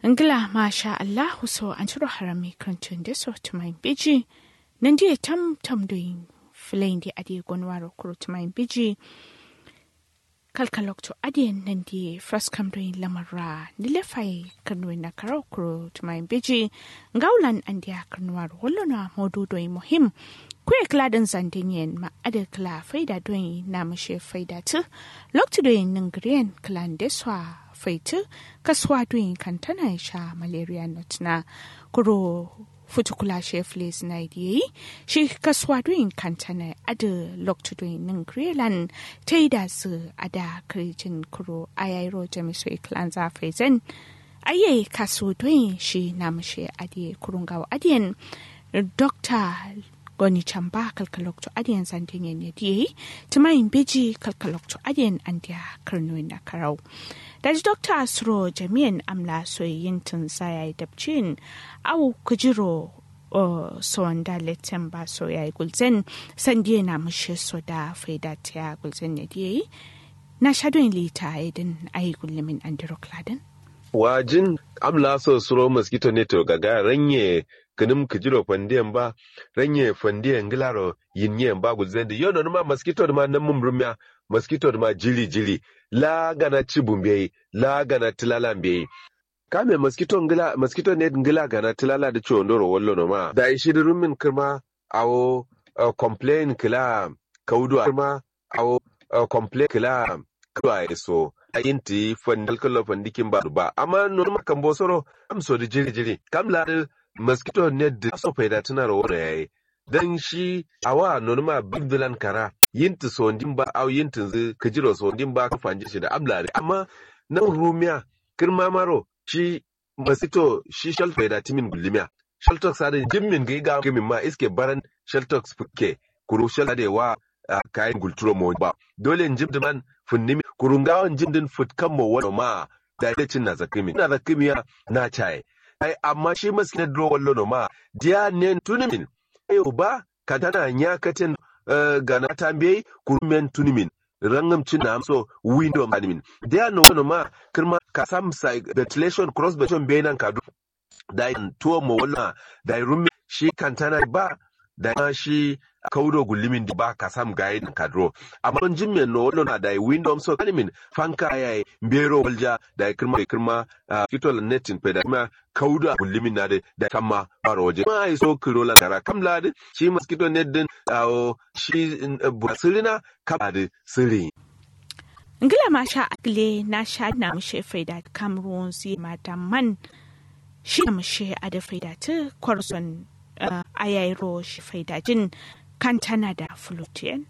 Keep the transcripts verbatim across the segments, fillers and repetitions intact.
Ngila masha Allahu so an ciro harami krantun da so tumain biji nan je tam tam doing filain di adi gonwaro kuro tumain biji kalkalok to adi nan di first come doing lamara nilefai kanwe na karo kuro tumain biji ngaulan andia kanwaro holona modu doing muhim kwe kladan zandinyen ma adi kla faida doing na mashe faida tu lok to doing nangrian klan deswa faitu kaswa doing kantana sha malaria notna kuro futukula shefles na yi shi kaswa doing kantana ada lokto doing nangrelan taida su ada krijin kuro ayairo jamiso iklanza fezen aye kasu doing shi namshe adi kurungawa adien doctor goni chamba kalkalokto adien santinyen yedi tumain beji kalkalokto adien andia karnuina karau Daji Doctor Asro Jamian Amla Soyin Tunsaya Dabchin, Awu Kujiro o Sonda Letemba Soya Gulzen, Sandiana Mushe Soda Feda Tia Gulzen Yedi, Nashadwin Lita Aiden Aigulimin and Derokladen. Wajin Amla so Suro Mosquito Neto Gaga Renye. Kanum Kujiro Pandian ba Renye Fandian Gilaro Yin ba Gulzen, the Yonoma mosquito man Namumbrumia, mosquito ma jili jili. La gana chibumbe la gana tilalambe kame mosquito ngila mosquito net ngila gana tilala da chondoro wallo no ma da ishi rumin kirma awo uh, complain kila kaudu kirma awo uh, complain kila kwa so ayinti fandal kallo fandikin ba ba amma no ma kan bosoro am so da jiri jiri kamla mosquito net da so faida tana ro yayi dan shi awa no ma bigdulan kara yinti sondin ba au yintin zu kajiro sondin ba ka fanje shi da ablare amma nan rumiya kirma maro shi masito shi shalto da timin gulmiya shaltox da jimmin ga ga kimin ma iske baran shaltox fuke kuru shal da wa kayan gulturo mo ba dole jim da man funnimi kurungawan jindin futkan mo wano ma da yacin na zakimi na zakimiya na chai ai amma shi maskina dro wallo no ma dia nen tunimin ayo ba katana nya katin Uh, gana tambe kurumen tunimin rangam cina so window manimin dia no no ma kirma ka sam ventilation cross ventilation benan kadu da tuwo mo wala da rumi shi kantana ba da shi kaudo gulimin di ba ka sam gayin kadro amma don jimme no wala na da window so kanimin fanka yayi mbero walja da kirma kirma kitol netin pe da kuma kauda gulimin na da kama baro waje ma ai so kirola kara kamla da shi mosquito net din awo shi basirina kaba da sirri ngila ma sha akle na sha na mushe faida Cameroon si madaman shi mushe ada faida ta korson ayairo shi faida jin kantana da flutian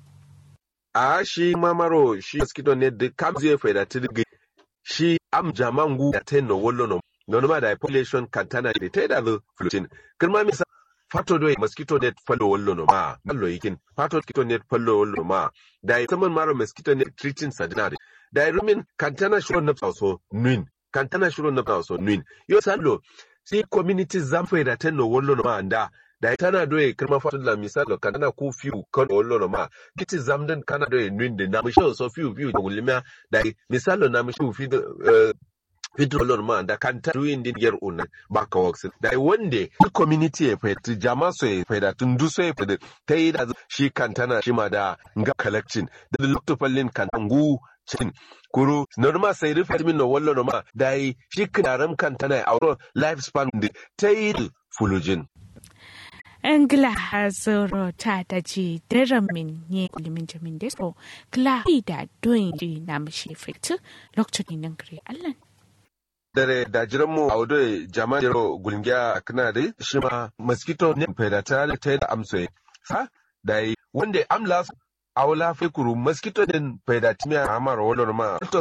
a shi mamaro shi mosquito net da kam zai faida ta shi am jamangu da tenno wollo no no ma da population kantana da ta da flutin kirma misa fato do mosquito net fallo wollo no ma allo yikin fato mosquito net fallo wollo ma da saman maro mosquito net treating sadinari da rumin kantana shuro na so nuin kantana shuro na so nuin yo sallo si community zamfa da tenno wollo no ma nda da tana doye kirma fato da misalo kantana ku fiu kon wollo no ma kiti zamdan kana doye nuin da na misho so fiu fiu da gulmiya da misalo na misho fi Fidrolor ma da kanta doing din yar unan baka works da wande community ya fayar jama so ya fayar tun du so ya fayar ta yi da shi kantana shi ma da nga collection da lokto fallin kantangu cin kuro normal sai rufe min no wallo no ma da yi shi kinaram kantana a wurin life span din ta yi fulujin Angla hazoro ta da ji daramin ne limin jamin deso kla da doing di na mishi fitu lokto din nan kare Allah dare da jiran mu a wado jama'a jiro gulgiya kana da shi ma mosquito ne predata ta da amsoye sa da wanda amla awla fe kuru mosquito din predata mi amara wala ma